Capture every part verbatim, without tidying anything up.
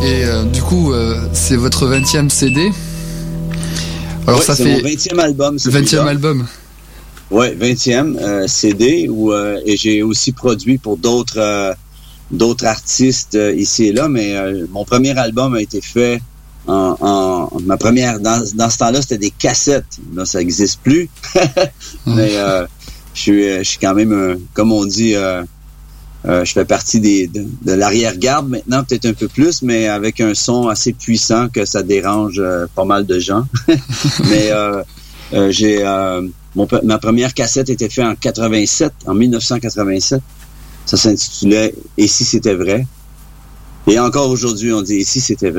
Et euh, du coup, euh, c'est votre vingtième C D. Alors oui, ça c'est fait... mon vingtième album. vingtième album. Oui, vingtième euh, C D. Où, euh, et j'ai aussi produit pour d'autres euh, d'autres artistes euh, ici et là. Mais euh, mon premier album a été fait en... en ma première... Dans, dans ce temps-là, c'était des cassettes. Là, ça n'existe plus. mais euh, je suis je suis quand même, euh, comme on dit... Euh, Euh, je fais partie des, de, de l'arrière-garde maintenant, peut-être un peu plus, mais avec un son assez puissant que ça dérange euh, pas mal de gens. mais euh, euh, j'ai euh, mon, ma première cassette était faite en quatre-vingt-sept, en dix-neuf cent quatre-vingt-sept. Ça s'intitulait « Et si c'était vrai ». Et encore aujourd'hui, on dit « Et si c'était vrai ».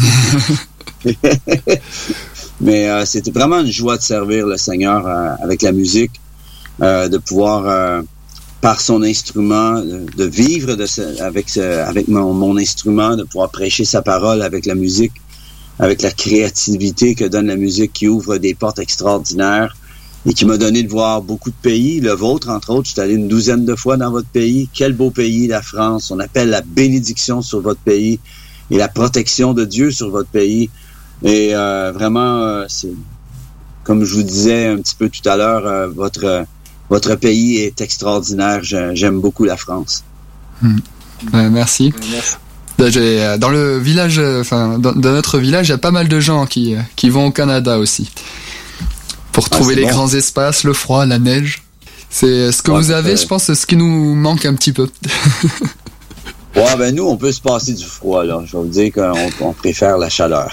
Mais euh, c'était vraiment une joie de servir le Seigneur euh, avec la musique, euh, de pouvoir... Euh, par son instrument, de vivre de ce, avec, ce, avec mon, mon instrument, de pouvoir prêcher sa parole avec la musique, avec la créativité que donne la musique qui ouvre des portes extraordinaires et qui m'a donné de voir beaucoup de pays, le vôtre entre autres. Je suis allé une douzaine de fois dans votre pays. Quel beau pays, la France. On appelle la bénédiction sur votre pays et la protection de Dieu sur votre pays. Et euh, vraiment, euh, c'est, comme je vous disais un petit peu tout à l'heure, euh, votre... Votre pays est extraordinaire. J'aime beaucoup la France. Mmh. Euh, merci. J'ai, dans le village, enfin, dans, dans notre village, il y a pas mal de gens qui, qui vont au Canada aussi. Pour trouver ah, les bon. grands espaces, le froid, la neige. C'est ce que ouais, vous avez, fait... je pense, c'est ce qui nous manque un petit peu. Ouais, ben nous, on peut se passer du froid, là. Je vais vous dire qu'on on préfère la chaleur.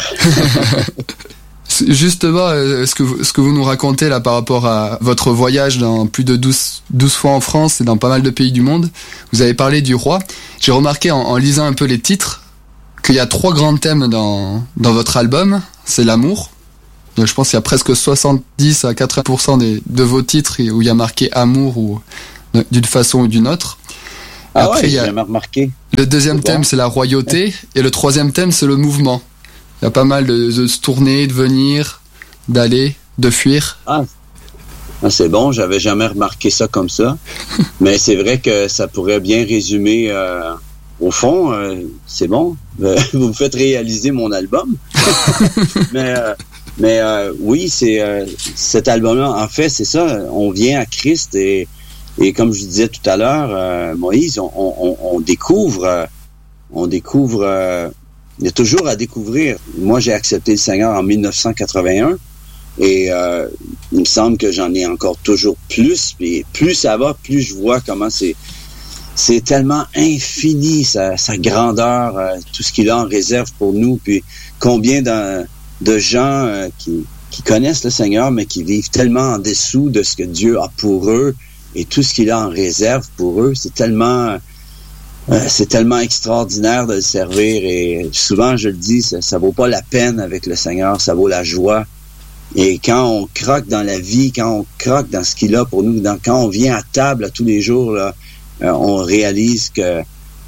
Justement, ce que, vous, ce que vous nous racontez là par rapport à votre voyage dans plus de douze, douze fois en France et dans pas mal de pays du monde, vous avez parlé du roi. J'ai remarqué en, en lisant un peu les titres qu'il y a trois grands thèmes dans, dans votre album. C'est l'amour. Donc, je pense qu'il y a presque soixante-dix à quatre-vingts pour cent des, de vos titres où il y a marqué amour ou d'une façon ou d'une autre. Ah Après, ouais, j'ai jamais remarqué. Le deuxième c'est thème, bon. c'est la royauté. Et le troisième thème, c'est le mouvement. Il y a pas mal de, de se tourner, de venir, d'aller, de fuir. Ah, ah c'est bon, j'avais jamais remarqué ça comme ça. Mais c'est vrai que ça pourrait bien résumer, euh, au fond, euh, c'est bon. Euh, vous me faites réaliser mon album. mais euh, mais euh, oui, c'est euh, cet album-là, en fait, c'est ça. On vient à Christ et, et comme je disais tout à l'heure, euh, Moïse, on, on, on découvre, euh, on découvre... Euh, il y a toujours à découvrir. Moi, j'ai accepté le Seigneur en dix-neuf cent quatre-vingt-un et euh, il me semble que j'en ai encore toujours plus. Et plus ça va, plus je vois comment c'est c'est tellement infini, sa, sa grandeur, euh, tout ce qu'il a en réserve pour nous. Puis combien de, de gens euh, qui, qui connaissent le Seigneur, mais qui vivent tellement en dessous de ce que Dieu a pour eux et tout ce qu'il a en réserve pour eux. C'est tellement... Euh, c'est tellement extraordinaire de le servir et souvent je le dis, ça, ça vaut pas la peine avec le Seigneur, ça vaut la joie. Et quand on croque dans la vie, quand on croque dans ce qu'il a pour nous, dans, quand on vient à table à tous les jours, là, euh, on réalise que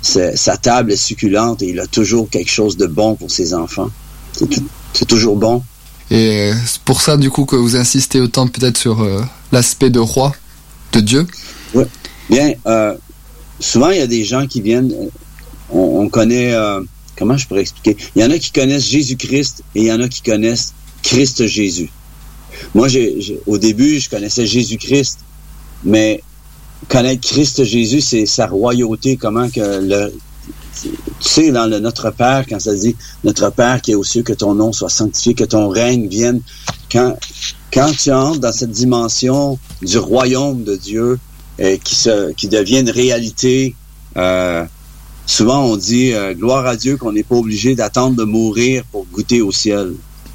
sa table est succulente et il a toujours quelque chose de bon pour ses enfants. C'est, tout, c'est toujours bon. Et c'est pour ça du coup que vous insistez autant peut-être sur euh, l'aspect de roi de Dieu. Oui. Bien, euh, souvent, il y a des gens qui viennent, on, on connaît, euh, comment je pourrais expliquer? Il y en a qui connaissent Jésus-Christ et il y en a qui connaissent Christ Jésus. Moi, j'ai, j'ai, au début, je connaissais Jésus-Christ, mais connaître Christ Jésus, c'est sa royauté, comment que le... Tu sais, dans le Notre Père, quand ça dit « Notre Père qui est aux cieux, que ton nom soit sanctifié, que ton règne vienne », quand, quand tu entres dans cette dimension du royaume de Dieu, Euh, qui se qui devient une réalité. Euh, souvent, on dit euh, gloire à Dieu qu'on n'est pas obligé d'attendre de mourir pour goûter au ciel.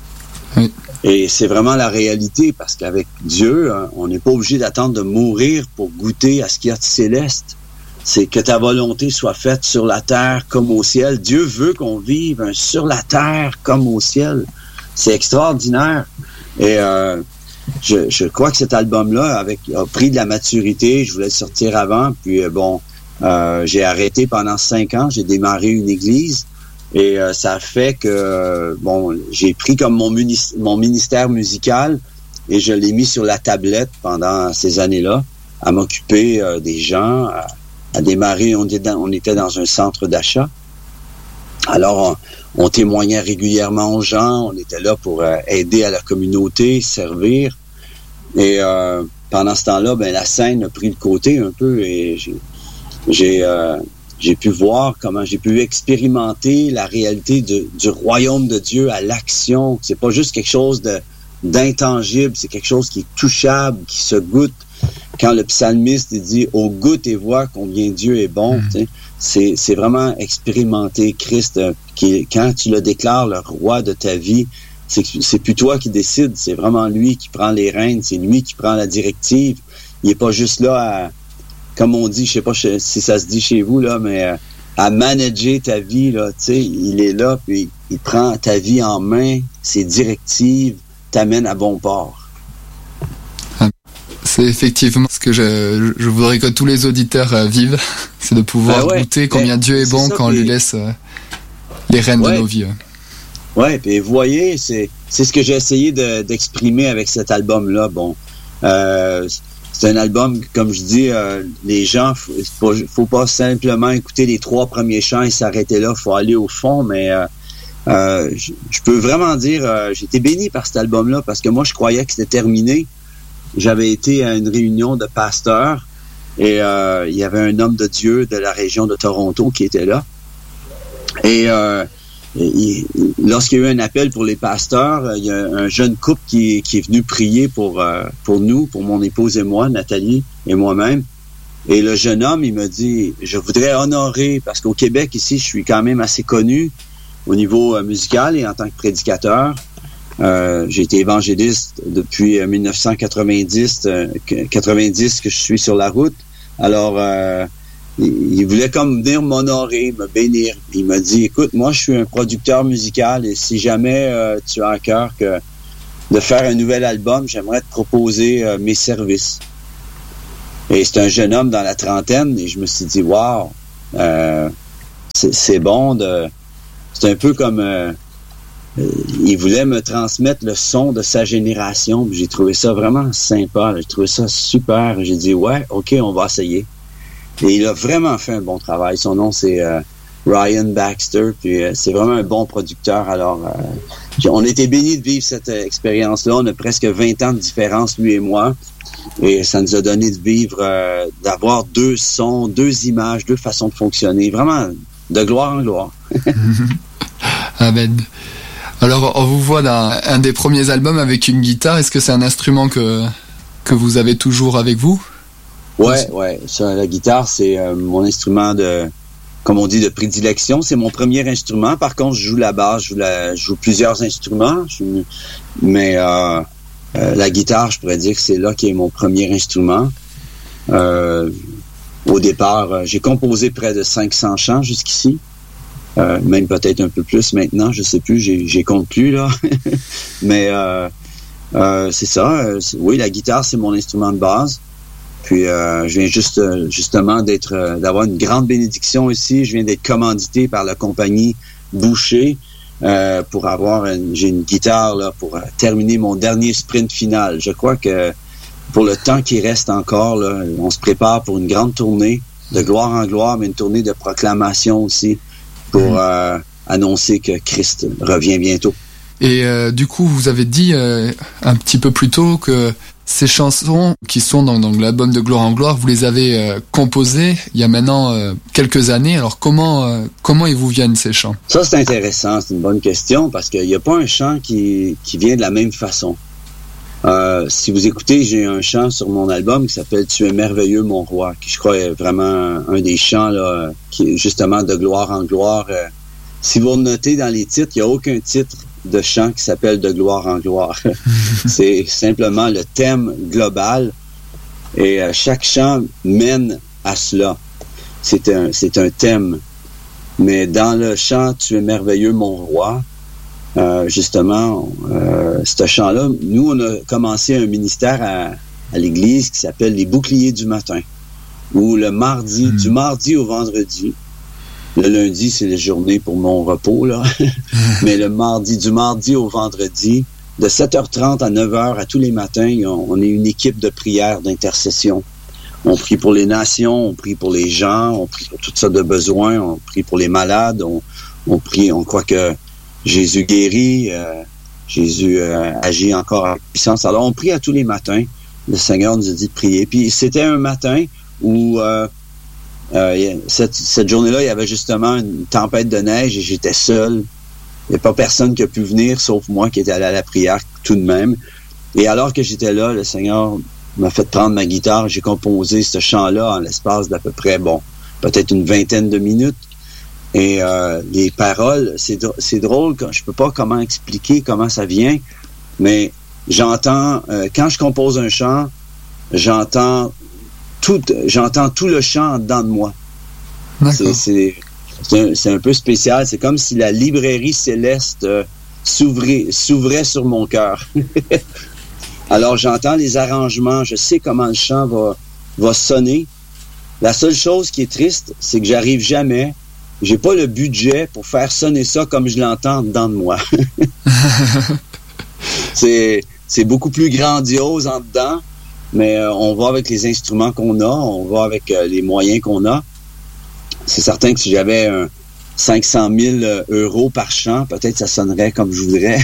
Oui. Et c'est vraiment la réalité parce qu'avec Dieu, hein, on n'est pas obligé d'attendre de mourir pour goûter à ce qu'il y a de céleste. C'est que ta volonté soit faite sur la terre comme au ciel. Dieu veut qu'on vive hein, sur la terre comme au ciel. C'est extraordinaire. Et euh, Je, je crois que cet album-là avec, a pris de la maturité. Je voulais le sortir avant. Puis, euh, bon, euh, j'ai arrêté pendant cinq ans. J'ai démarré une église. Et euh, ça a fait que, euh, bon, j'ai pris comme mon, muni- mon ministère musical et je l'ai mis sur la tablette pendant ces années-là, à m'occuper euh, des gens, à, à démarrer. On était, dans, on était dans un centre d'achat. Alors, on, on témoignait régulièrement aux gens, on était là pour euh, aider à la communauté, servir. Et euh, pendant ce temps-là, ben la scène a pris le côté un peu et j'ai, j'ai, euh, j'ai pu voir comment j'ai pu expérimenter la réalité de, du royaume de Dieu à l'action. C'est pas juste quelque chose de, d'intangible, c'est quelque chose qui est touchable, qui se goûte. Quand le psalmiste dit « Oh, goûte et vois combien Dieu est bon mmh. », c'est, c'est vraiment expérimenter Christ. Euh, qui, quand tu le déclares le roi de ta vie, c'est, c'est plus toi qui décide, c'est vraiment lui qui prend les rênes, c'est lui qui prend la directive. Il est pas juste là à, comme on dit, je sais pas si ça se dit chez vous, là, mais euh, à manager ta vie, là, tu sais, il est là, puis il prend ta vie en main, ses directives t'amènent à bon port. C'est effectivement ce que je, je voudrais que tous les auditeurs euh, vivent, c'est de pouvoir ben ouais, goûter combien Dieu est bon ça, quand on lui laisse euh, les rênes ouais, de nos vies. Ouais, puis vous voyez, c'est, c'est ce que j'ai essayé de, d'exprimer avec cet album-là. Bon, euh, c'est un album, comme je dis, euh, les gens, faut, faut, faut pas simplement écouter les trois premiers chants et s'arrêter là, faut aller au fond, mais euh, euh, je, je peux vraiment dire, euh, j'ai été béni par cet album-là parce que moi, je croyais que c'était terminé. J'avais été à une réunion de pasteurs et euh, il y avait un homme de Dieu de la région de Toronto qui était là. Et euh, il, lorsqu'il y a eu un appel pour les pasteurs, il y a un jeune couple qui, qui est venu prier pour, euh, pour nous, pour mon épouse et moi, Nathalie et moi-même. Et le jeune homme, il me dit, je voudrais honorer, parce qu'au Québec, ici, je suis quand même assez connu au niveau euh, musical et en tant que prédicateur. Euh, j'ai été évangéliste depuis euh, dix-neuf cent quatre-vingt-dix, euh, quatre-vingt-dix que je suis sur la route. Alors, euh, il, il voulait comme venir m'honorer, me bénir. Il m'a dit, écoute, moi, je suis un producteur musical et si jamais euh, tu as à cœur que de faire un nouvel album, j'aimerais te proposer euh, mes services. Et c'est un jeune homme dans la trentaine et je me suis dit, wow, euh, c'est, c'est bon de... C'est un peu comme... Euh, il voulait me transmettre le son de sa génération. J'ai trouvé ça vraiment sympa. J'ai trouvé ça super. J'ai dit, ouais, OK, on va essayer. Et il a vraiment fait un bon travail. Son nom, c'est euh, Ryan Baxter. Puis euh, c'est vraiment un bon producteur. Alors, euh, on était bénis de vivre cette euh, expérience-là. On a presque vingt ans de différence, lui et moi. Et ça nous a donné de vivre, euh, d'avoir deux sons, deux images, deux façons de fonctionner. Vraiment, de gloire en gloire. Amen. Alors, on vous voit dans un des premiers albums avec une guitare. Est-ce que c'est un instrument que, que vous avez toujours avec vous? Ouais, ouais. Ça, la guitare, c'est euh, mon instrument de, comme on dit, de prédilection. C'est mon premier instrument. Par contre, je joue la basse, je joue, la, je joue plusieurs instruments. Je, mais euh, euh, la guitare, je pourrais dire que c'est là qui est mon premier instrument. Euh, au départ, euh, j'ai composé près de cinq cents chants jusqu'ici. Euh, même peut-être un peu plus maintenant, je sais plus, j'ai, j'ai compte plus là. Mais euh, euh, c'est ça. Euh, c'est, oui, la guitare c'est mon instrument de base. Puis euh, je viens juste justement d'être, euh, d'avoir une grande bénédiction ici. Je viens d'être commandité par la compagnie Boucher euh, pour avoir, une, j'ai une guitare là pour euh, terminer mon dernier sprint final. Je crois que pour le temps qui reste encore, là, on se prépare pour une grande tournée de gloire en gloire, mais une tournée de proclamation aussi. Pour euh, annoncer que Christ revient bientôt. Et euh, du coup, vous avez dit euh, un petit peu plus tôt que ces chansons qui sont dans, dans l'album de Gloire en Gloire, vous les avez euh, composées il y a maintenant euh, quelques années. Alors comment euh, comment ils vous viennent ces chants? Ça, c'est intéressant, c'est une bonne question parce qu'il n'y a pas un chant qui, qui vient de la même façon. Euh, si vous écoutez, j'ai un chant sur mon album qui s'appelle « Tu es merveilleux, mon roi », qui je crois est vraiment un des chants là, qui est justement de gloire en gloire. Euh, si vous notez dans les titres, il n'y a aucun titre de chant qui s'appelle « De gloire en gloire ». C'est simplement le thème global et euh, chaque chant mène à cela. C'est un, c'est un thème. Mais dans le chant « Tu es merveilleux, mon roi », Euh, justement, euh, ce chant-là, nous, on a commencé un ministère à, à l'église qui s'appelle les Boucliers du matin, où le mardi, mmh. du mardi au vendredi, le lundi, c'est la journée pour mon repos, là, mais le mardi, du mardi au vendredi, de sept heures trente à neuf heures à tous les matins, on, on est une équipe de prière, d'intercession. On prie pour les nations, on prie pour les gens, on prie pour toutes sortes de besoins, on prie pour les malades, on on prie, on croit que Jésus guérit, euh, Jésus euh, agit encore en puissance. Alors, on prie à tous les matins. Le Seigneur nous a dit de prier. Puis, c'était un matin où, euh, euh, cette, cette journée-là, il y avait justement une tempête de neige et j'étais seul. Il n'y a pas personne qui a pu venir, sauf moi qui était allé à la prière tout de même. Et alors que j'étais là, le Seigneur m'a fait prendre ma guitare. J'ai composé ce chant-là en l'espace d'à peu près, bon, peut-être une vingtaine de minutes. Et euh, les paroles, c'est, c'est drôle, je peux pas comment expliquer comment ça vient, mais j'entends, euh, quand je compose un chant, j'entends tout, j'entends tout le chant dedans de moi. C'est, c'est, c'est, un, c'est un peu spécial, c'est comme si la librairie céleste euh, s'ouvrait, s'ouvrait sur mon cœur. Alors j'entends les arrangements, je sais comment le chant va, va sonner. La seule chose qui est triste, c'est que j'arrive jamais. J'ai pas le budget pour faire sonner ça comme je l'entends dedans de moi. c'est, c'est beaucoup plus grandiose en dedans, mais euh, on va avec les instruments qu'on a, on va avec euh, les moyens qu'on a. C'est certain que si j'avais un cinq cent mille euros par chant, peut-être ça sonnerait comme je voudrais.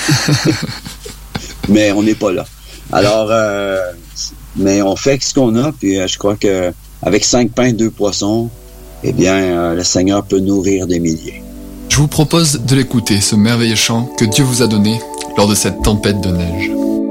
Mais on n'est pas là. Alors, euh, mais on fait ce qu'on a, puis euh, je crois que avec cinq pains et deux poissons, eh bien, euh, le Seigneur peut nourrir des milliers. Je vous propose de l'écouter, ce merveilleux chant que Dieu vous a donné lors de cette tempête de neige.